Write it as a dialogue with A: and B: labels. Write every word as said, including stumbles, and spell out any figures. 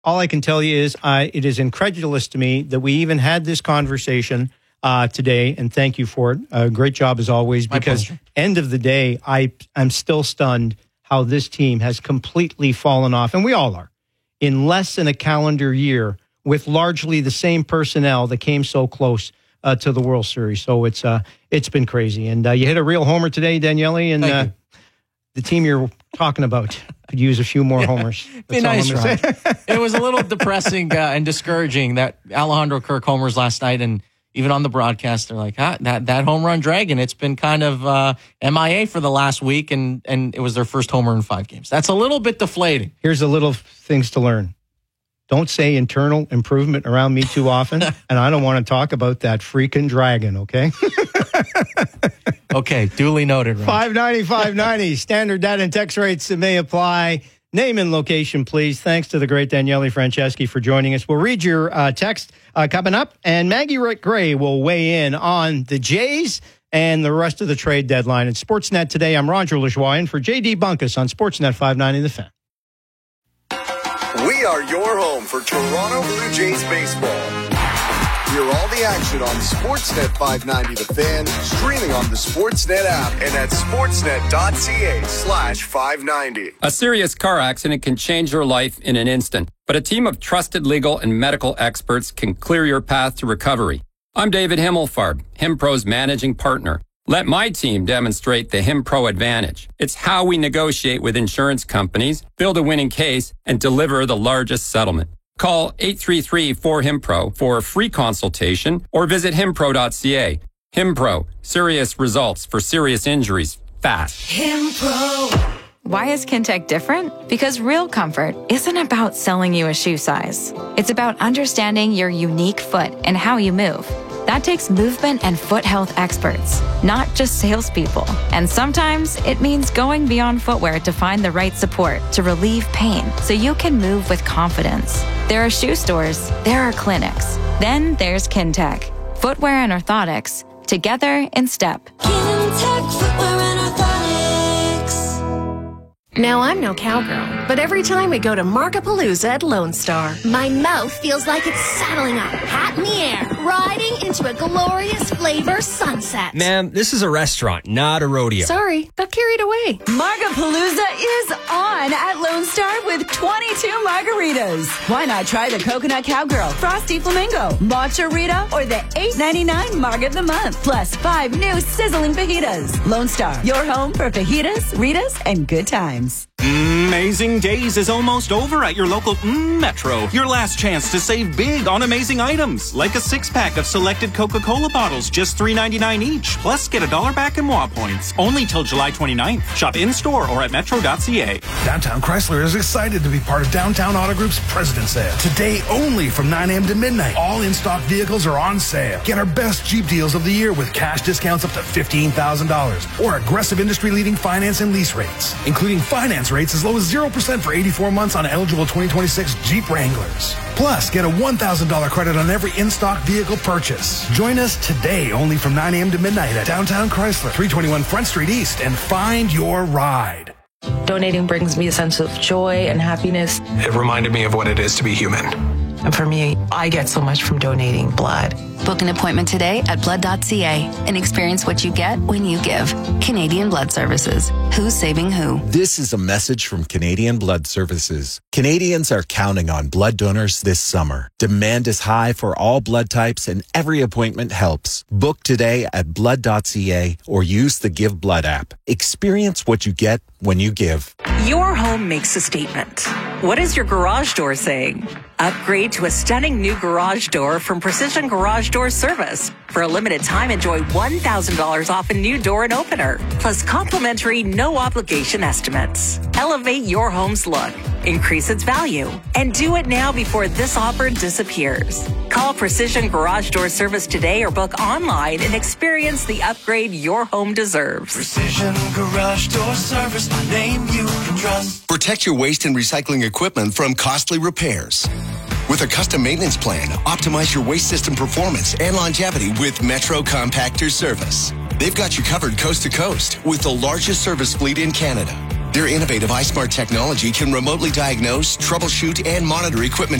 A: all I can tell you is uh, it is incredulous to me that we even had this conversation uh, today, and thank you for it. Uh, great job as always,
B: My
A: because
B: pleasure.
A: end of the day, I, I'm still stunned how this team has completely fallen off, and we all are, in less than a calendar year with largely the same personnel that came so close uh, to the World Series. So it's uh, it's been crazy. And uh, you hit a real homer today, Daniele, and uh, the team you're talking about could use a few more homers.
B: Be
A: That's
B: nice,
A: all I'm gonna
B: Ron. It was a little depressing uh, and discouraging that Alejandro Kirk homers last night, and even on the broadcast, they're like, ah, that, that home run dragon, it's been kind of uh, M I A for the last week, and, and it was their first homer in five games. That's a little bit deflating.
A: Here's the little things to learn. Don't say internal improvement around me too often, and I don't want to talk about that freaking dragon, okay?
B: Okay, duly noted, Ron.
A: five ninety, five ninety. Standard data and text rates that may apply. Name and location, please. Thanks to the great Daniele Franceschi for joining us. We'll read your uh, text uh, coming up, and Maggie Rick Gray will weigh in on the Jays and the rest of the trade deadline. At Sportsnet today, I'm Roger LaJoie for J D Bunkus on Sportsnet five ninety The Fan.
C: We are your home for Toronto Blue Jays baseball. Hear all the action on Sportsnet five ninety The Fan, streaming on the Sportsnet app and at sportsnet.ca slash 590.
D: A serious car accident can change your life in an instant, but a team of trusted legal and medical experts can clear your path to recovery. I'm David Himmelfarb, HimPro's managing partner. Let my team demonstrate the HimPro advantage. It's how we negotiate with insurance companies, build a winning case, and deliver the largest settlement. Call eight three three, four, HIMPRO for a free consultation or visit himpro dot c a. HimPro, serious results for serious injuries, fast.
E: HimPro. Why is Kintec different? Because real comfort isn't about selling you a shoe size. It's about understanding your unique foot and how you move. That takes movement and foot health experts, not just salespeople. And sometimes it means going beyond footwear to find the right support to relieve pain so you can move with confidence. There are shoe stores, there are clinics. Then there's Kintec. Footwear and orthotics, together in step.
F: Kintec Footwear and Orthotics.
G: Now, I'm no cowgirl, but every time we go to Markapalooza at Lone Star,
F: my mouth feels like it's saddling up, hat in the air, riding into a glorious flavor sunset.
H: Ma'am, this is a restaurant, not a rodeo.
G: Sorry, got carried away.
I: Markapalooza is on at Lone Star with twenty-two margaritas. Why not try the Coconut Cowgirl, Frosty Flamingo, Matcha Rita, or the eight ninety-nine Marg of the Month, plus five new sizzling fajitas. Lone Star, your home for fajitas, Ritas, and good times.
J: Amazing Days is almost over at your local mm, Metro. Your last chance to save big on amazing items, like a six-pack of selected Coca-Cola bottles, just three ninety-nine each. Plus, get a dollar back in W A points. Only till July twenty-ninth. Shop in-store or at metro dot c a.
K: Downtown Chrysler is excited to be part of Downtown Auto Group's President's Sale. Today only from nine a.m. to midnight. All in-stock vehicles are on sale. Get our best Jeep deals of the year with cash discounts up to fifteen thousand dollars or aggressive industry-leading finance and lease rates, including finance rates as low as zero percent for eighty-four months on eligible twenty twenty-six Jeep Wranglers. Plus, get a one thousand dollars credit on every in-stock vehicle purchase. Join us today only from nine a.m. to midnight at Downtown Chrysler, three twenty-one Front Street East, and find your ride.
L: Donating brings me a sense of joy and happiness.
M: It reminded me of what it is to be human.
L: And for me, I get so much from donating blood.
N: Book an appointment today at blood dot c a and experience what you get when you give. Canadian Blood Services. Who's saving who?
O: This is a message from Canadian Blood Services. Canadians are counting on blood donors this summer. Demand is high for all blood types and every appointment helps. Book today at blood dot c a or use the Give Blood app. Experience what you get when you give.
P: Your home makes a statement. What is your garage door saying? Upgrade to a stunning new garage door from Precision Garage Door Service. For a limited time, enjoy one thousand dollars off a new door and opener, plus complimentary no-obligation estimates. Elevate your home's look, increase its value, and do it now before this offer disappears. Call Precision Garage Door Service today or book online and experience the upgrade your home deserves.
Q: Precision Garage Door Service, a name you can trust.
R: Protect your waste and recycling equipment from costly repairs. With a custom maintenance plan, optimize your waste system performance and longevity with Metro Compactor Service. They've got you covered coast to coast with the largest service fleet in Canada. Their innovative iSmart technology can remotely diagnose, troubleshoot, and monitor equipment